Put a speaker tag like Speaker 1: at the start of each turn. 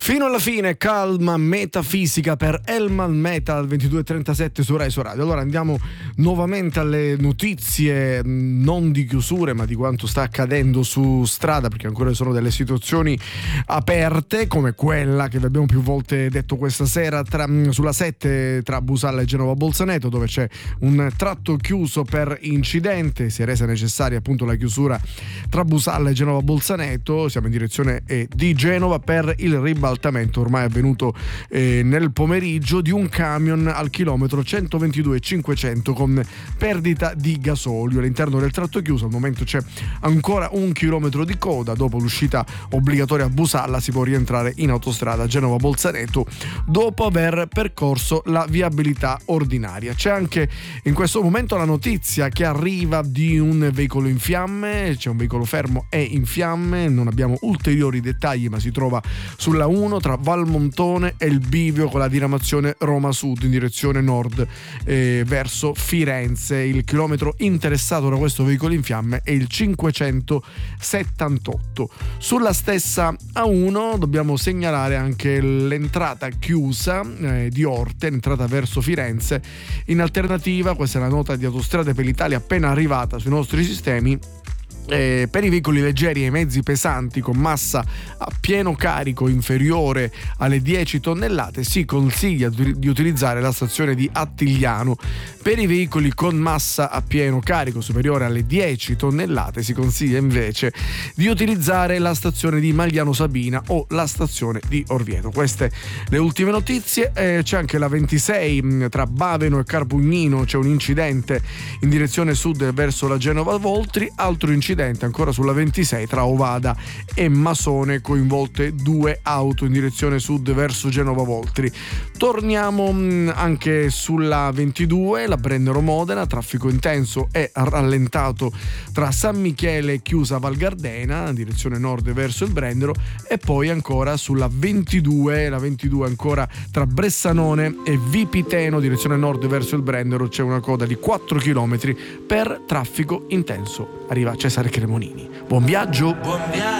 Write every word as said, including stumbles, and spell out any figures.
Speaker 1: Fino alla fine, calma metafisica per Elman Metal ventidue e trentasette su Rai su Radio. Allora andiamo nuovamente alle notizie, non di chiusure ma di quanto sta accadendo su strada, perché ancora ci sono delle situazioni aperte come quella che vi abbiamo più volte detto questa sera tra, sulla sette tra Busalla e Genova Bolzaneto, dove c'è un tratto chiuso per incidente. Si è resa necessaria appunto la chiusura tra Busalla e Genova Bolzaneto. Siamo in direzione eh, di Genova per il ribaltamento ormai avvenuto eh, nel pomeriggio di un camion al chilometro centoventidue e cinquecento con perdita di gasolio all'interno del tratto chiuso. Al momento c'è ancora un chilometro di coda. Dopo l'uscita obbligatoria a Busalla si può rientrare in autostrada Genova Bolzaneto dopo aver percorso la viabilità ordinaria. C'è anche in questo momento la notizia che arriva di un veicolo in fiamme. C'è un veicolo fermo e in fiamme, non abbiamo ulteriori dettagli, ma si trova sulla uno tra Valmontone e il bivio con la diramazione Roma Sud in direzione nord eh, verso Firenze. Il chilometro interessato da questo veicolo in fiamme è il cinquecentosettantotto. Sulla stessa A uno dobbiamo segnalare anche l'entrata chiusa eh, di Orte, l'entrata verso Firenze. In alternativa, questa è la nota di Autostrade per l'Italia appena arrivata sui nostri sistemi. Eh, per i veicoli leggeri e i mezzi pesanti con massa a pieno carico inferiore alle dieci tonnellate si consiglia di utilizzare la stazione di Attigliano. Per i veicoli con massa a pieno carico superiore alle dieci tonnellate si consiglia invece di utilizzare la stazione di Magliano Sabina o la stazione di Orvieto. Queste le ultime notizie. Eh, c'è anche la ventisei tra Baveno e Carpugnino, c'è un incidente in direzione sud verso la Genova Voltri. Altro incidente ancora sulla ventisei tra Ovada e Masone, coinvolte due auto in direzione sud verso Genova Voltri. Torniamo anche sulla ventidue, la Brennero Modena, traffico intenso e rallentato tra San Michele e chiusa Val Gardena, direzione nord verso il Brennero, e poi ancora sulla ventidue, la ventidue ancora tra Bressanone e Vipiteno, direzione nord verso il Brennero, c'è una coda di quattro chilometri per traffico intenso. Arriva Cesare Cremonini. Buon viaggio!
Speaker 2: Buon viaggio!